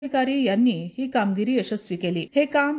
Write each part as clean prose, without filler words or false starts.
अधिकारी यांनी ही कामगिरी यशस्वी केली. हे काम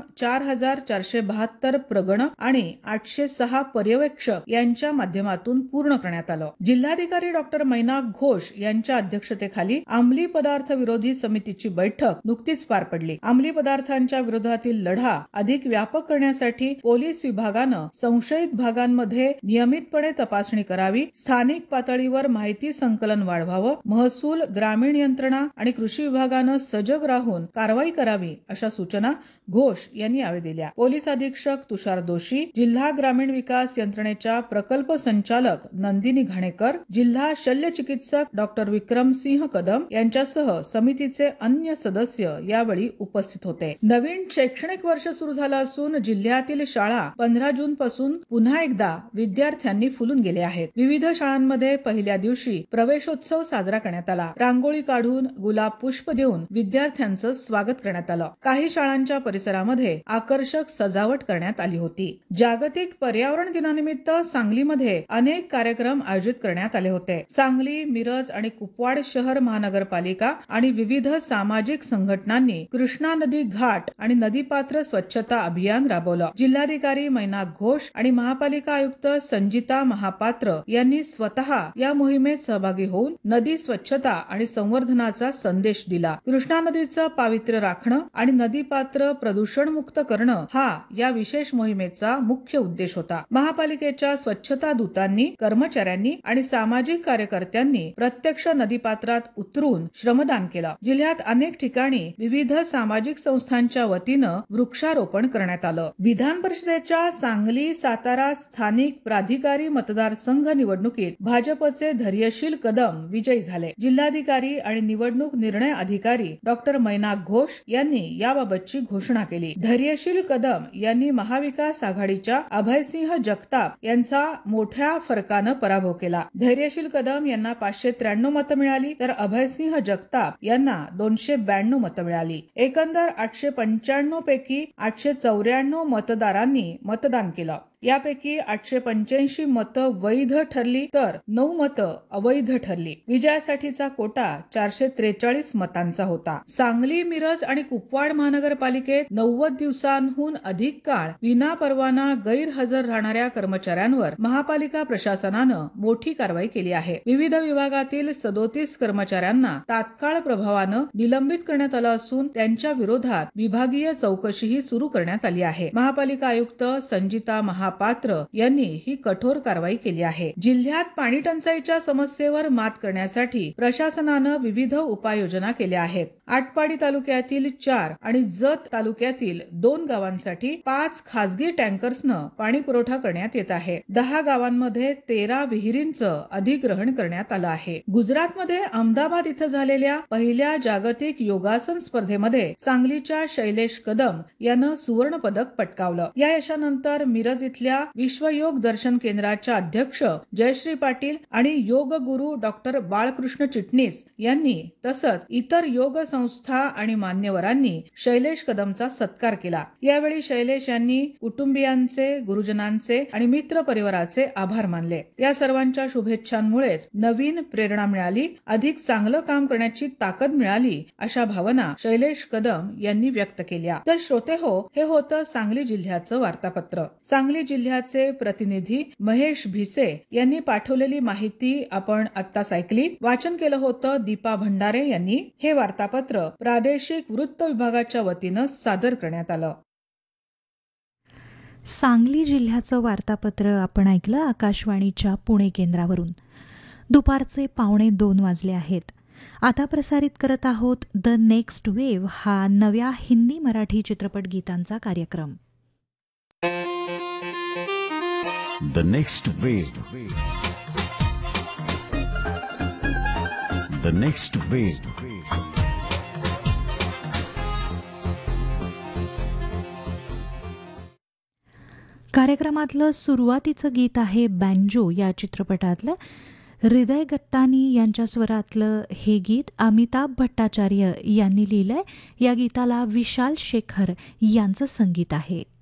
4,472 प्रगणक आणि 806 पर्यवेक्षक यांच्या माध्यमातून पूर्ण करण्यात आलं. जिल्हाधिकारी डॉक्टर मैनाक घोष यांच्या अध्यक्षतेखाली अंमली पदार्थ विरोधी समितीची बैठक नुकतीच पार पडली. अंमली पदार्थांच्या विरोधातील लढा अधिक व्यापक करण्यासाठी पोलीस विभागानं संशयित भागांमध्ये नियमितपणे तपासणी करावी, स्थानिक पातळीवर माहिती संकलन वाढवावं, महसूल, ग्रामीण यंत्रणा आणि कृषी विभागानं सजग राहून कारवाई करावी अशा सूचना घोष यांनी यावेळी दिल्या. पोलीस अधीक्षक तुषार दोशी, जिल्हा ग्रामीण विकास यंत्रणेच्या प्रकल्प संचालक नंदिनी घाणेकर, जिल्हा शल्य चिकित्सक डॉक्टर विक्रमसिंह कदम यांच्यासह समितीचे अन्य सदस्य यावेळी उपस्थित होते. नवीन शैक्षणिक वर्ष सुरू झालं असून जिल्ह्यातील शाळा 15 जून पासून पुन्हा एकदा विद्यार्थ्यांनी फुलून गेले आहेत. विविध शाळांमध्ये पहिल्या दिवशी प्रवेशोत्सव साजरा करण्यात आला. रांगोळी काढून, गुलाब पुष्प देऊन विद्यार्थ्यांचं स्वागत करण्यात आलं. काही शाळांच्या परिसरामध्ये आकर्षक सजावट करण्यात आली होती. जागतिक पर्यावरण दिनानिमित्त सांगलीमध्ये अनेक कार्यक्रम आयोजित करण्यात आले होते. सांगली, मिरज आणि कुपवाड शहर महानगरपालिका आणि विविध सामाजिक संघटनांनी कृष्णा नदी घाट आणि नदीपात्र स्वच्छता अभियान राबवलं. जिल्हाधिकारी मैनाक घोष आणि महापालिका आयुक्त संजिता महापात्र यांनी स्वतः या मोहिमेत सहभागी होऊन नदी स्वच्छता आणि संवर्धनाचा संदेश दिला. कृष्णा नदीचं पावित्र्य राखणं आणि नदीपात्र प्रदूषणमुक्त करणं हा या विशेष मोहिमेचा मुख्य उद्देश होता. महापालिकेच्या स्वच्छता दूतांनी, कर्मचाऱ्यांनी आणि सामाजिक कार्यकर्त्यांनी प्रत्यक्ष नदीपात्रात उतरून श्रमदान केलं. जिल्ह्यात अनेक ठिकाणी विविध सामाजिक संस्थांच्या वतीनं वृक्षारोपण करण्यात आलं. विधान परिषदेच्या सांगली, सातारा स्थानिक प्राधिकारी मतदारसंघ निवडणुकीत भाजपचे धैर्यशील कदम विजयी झाले. जिल्हाधिकारी आणि निवडणूक निर्णय अधिकारी डॉक्टर मैनाक घोष यांनी याबाबतची घोषणा केली. धैर्यशील कदम यांनी महाविकास आघाडीच्या अभयसिंह जगताप यांचा मोठ्या फरकानं पराभव केला. धैर्यशील कदम यांना 593 मतं मिळाली तर अभयसिंह जगताप यांना 292 मतं मिळाली. एकंदर 895 पैकी 894 मतदारांनी मतदान केलं. यापैकी 885 मतं वैध ठरली तर 9 मतं अवैध ठरली. विजयासाठीचा कोटा 443 मतांचा होता. सांगली, मिरज आणि कुपवाड महानगरपालिकेत 90 दिवसांहून अधिक काळ विनापरवाना गैरहजर राहणाऱ्या कर्मचाऱ्यांवर महापालिका प्रशासनानं मोठी कारवाई केली आहे. विविध विभागातील 37 कर्मचाऱ्यांना तात्काळ प्रभावानं निलंबित करण्यात आलं असून त्यांच्या विरोधात विभागीय चौकशीही सुरू करण्यात आली आहे. महापालिका आयुक्त संजिता महापात्र यांनी ही कठोर कारवाई केली आहे. जिल्ह्यात पाणी टंचाईच्या समस्येवर मात करण्यासाठी प्रशासनानं विविध उपाययोजना केल्या आहेत. आटपाडी तालुक्यातील 4 आणि जत तालुक्यातील 2 गावांसाठी 5 खासगी टँकर्सनं पाणी पुरवठा करण्यात येत आहे. 10 गावांमध्ये 13 विहिरींचं अधिग्रहण करण्यात आलं आहे. गुजरातमध्ये अहमदाबाद इथं झालेल्या पहिल्या जागतिक योगासन स्पर्धेमध्ये सांगलीच्या शैलेश कदम यानं सुवर्ण पदक पटकावलं. या यशानंतर मिरज इथल्या विश्व योग दर्शन केंद्राच्या अध्यक्ष जयश्री पाटील आणि योग गुरु डॉक्टर बाळकृष्ण चिटणीस यांनी तसंच इतर योग संस्था आणि मान्यवरांनी शैलेश कदमचा सत्कार केला. यावेळी शैलेश यांनी कुटुंबियांचे, गुरुजनांचे आणि मित्र परिवाराचे आभार मानले. या सर्वांच्या शुभेच्छांमुळेच नवीन प्रेरणा मिळाली, अधिक चांगलं काम करण्याची ताकद मिळाली अशा भावना शैलेश कदम यांनी व्यक्त केल्या. तर श्रोते हो, हे होतं सांगली जिल्ह्याचं वार्तापत्र. सांगली जिल्ह्याचे प्रतिनिधी महेश भिसे यांनी पाठवलेली माहिती आपण आत्ताच ऐकली. वाचन केलं होतं दीपा भंडारे यांनी. हे वार्तापत्र प्रादेशिक वृत्त विभागाच्या वतीनं सादर करण्यात आलं. सांगली जिल्ह्याचं वार्तापत्र आपण ऐकलं आकाशवाणीच्या पुणे केंद्रावरून. दुपारचे 1:45 वाजले आहेत. आता प्रसारित करत आहोत द नेक्स्ट वेव्ह हा नव्या हिंदी मराठी चित्रपट गीतांचा कार्यक्रम. The next wave. The next wave. कार्यक्रमातलं सुरुवातीचं गीत आहे बँजो या चित्रपटातलं. हृदय गट्टानी यांच्या स्वरातलं हे गीत अमिताभ भट्टाचार्य यांनी लिहिलंय. या गीताला विशाल शेखर यांचं संगीत आहे.